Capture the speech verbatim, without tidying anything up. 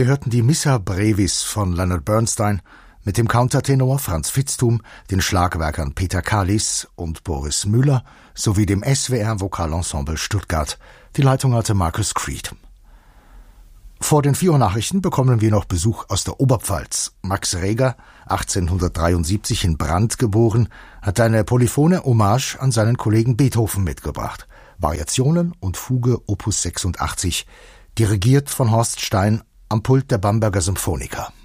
Wir hörten die Missa Brevis von Leonard Bernstein mit dem Countertenor Franz Vitzthum, den Schlagwerkern Peter Kallis und Boris Müller sowie dem S W R Vokalensemble Stuttgart. Die Leitung hatte Marcus Creed. Vor den vier Uhr Nachrichten bekommen wir noch Besuch aus der Oberpfalz. Max Reger, achtzehnhundertdreiundsiebzig in Brand geboren, hat eine polyphone Hommage an seinen Kollegen Beethoven mitgebracht. Variationen und Fuge Opus sechsundachtzig, dirigiert von Horst Stein am Pult der Bamberger Symphoniker.